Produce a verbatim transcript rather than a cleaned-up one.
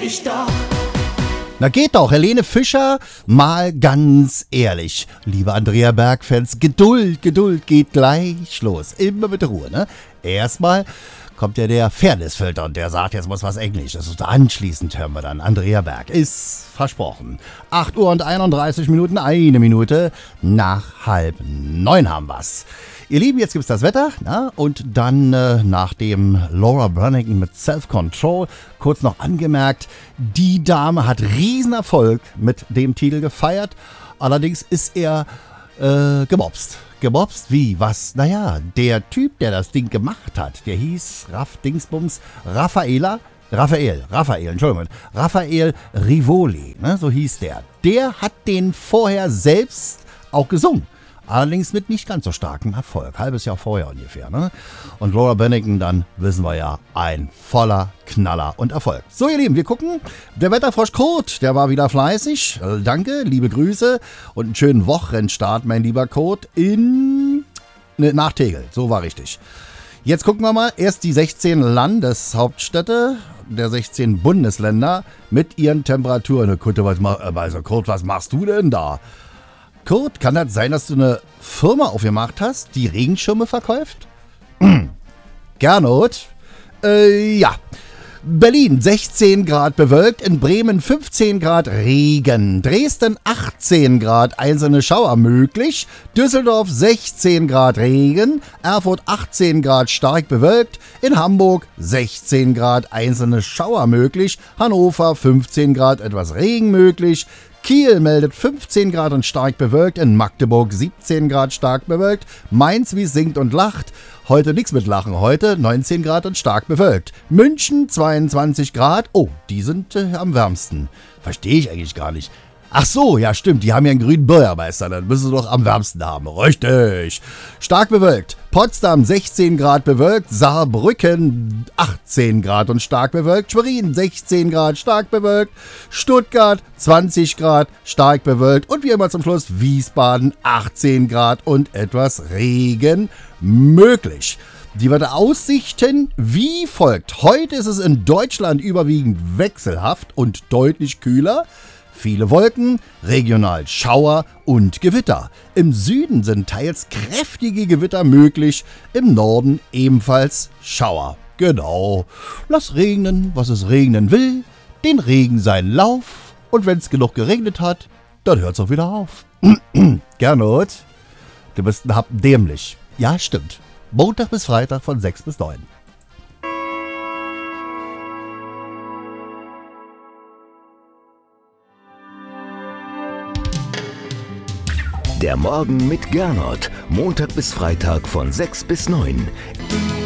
ich doch. Na geht doch, Helene Fischer, mal ganz ehrlich. Liebe Andrea Berg-Fans, Geduld, Geduld, geht gleich los. Immer mit Ruhe, ne? Erstmal kommt ja der Fairnessfilter und der sagt, jetzt muss was Englisches. Und anschließend hören wir dann Andrea Berg. Ist versprochen. acht Uhr und einunddreißig Minuten, eine Minute nach halb neun haben wir's. Ihr Lieben, jetzt gibt's das Wetter, na? Und dann äh, nach dem Laura Branigan mit Self-Control, kurz noch angemerkt, die Dame hat Riesenerfolg mit dem Titel gefeiert, allerdings ist er äh, gemobst. Gemobst wie? Was? Naja, der Typ, der das Ding gemacht hat, der hieß Raff Dingsbums Raffaella, Raphael, Raphael, Entschuldigung, Raphael Rivoli, ne? So hieß der. Der hat den vorher selbst auch gesungen. Allerdings mit nicht ganz so starkem Erfolg. Halbes Jahr vorher ungefähr, ne? Und Laura Branigan, dann wissen wir ja, ein voller Knaller und Erfolg. So, ihr Lieben, wir gucken. Der Wetterfrosch Kurt, der war wieder fleißig. Also danke, liebe Grüße und einen schönen Wochenstart, mein lieber Kurt, in ne, nach Tegel. So war richtig. Jetzt gucken wir mal. Erst die sechzehn Landeshauptstädte der sechzehn Bundesländer mit ihren Temperaturen. Kurt, was, also Kurt, was machst du denn da? Kurt, kann das sein, dass du eine Firma aufgemacht hast, die Regenschirme verkauft? Gernot? Äh, ja. Berlin sechzehn Grad bewölkt, in Bremen fünfzehn Grad Regen, Dresden achtzehn Grad, einzelne Schauer möglich, Düsseldorf sechzehn Grad Regen, Erfurt achtzehn Grad stark bewölkt, in Hamburg sechzehn Grad, einzelne Schauer möglich, Hannover fünfzehn Grad, etwas Regen möglich, Kiel meldet fünfzehn Grad und stark bewölkt, in Magdeburg siebzehn Grad stark bewölkt, Mainz wie singt und lacht, heute nichts mit Lachen, heute neunzehn Grad und stark bewölkt, München zweiundzwanzig Grad, oh, die sind äh, am wärmsten, verstehe ich eigentlich gar nicht. Ach so, ja stimmt, die haben ja einen grünen Bürgermeister, dann müssen sie doch am wärmsten haben. Richtig. Stark bewölkt. Potsdam sechzehn Grad bewölkt, Saarbrücken achtzehn Grad und stark bewölkt, Schwerin sechzehn Grad stark bewölkt, Stuttgart zwanzig Grad stark bewölkt und wie immer zum Schluss Wiesbaden achtzehn Grad und etwas Regen möglich. Die Wetteraussichten wie folgt. Heute ist es in Deutschland überwiegend wechselhaft und deutlich kühler. Viele Wolken, regional Schauer und Gewitter. Im Süden sind teils kräftige Gewitter möglich, im Norden ebenfalls Schauer. Genau. Lass regnen, was es regnen will, den Regen seinen Lauf und wenn es genug geregnet hat, dann hört es auch wieder auf. Gernot, du bist ein Happen dämlich. Ja, stimmt. Montag bis Freitag von sechs bis neun. Der Morgen mit Gernot. Montag bis Freitag von sechs bis neun.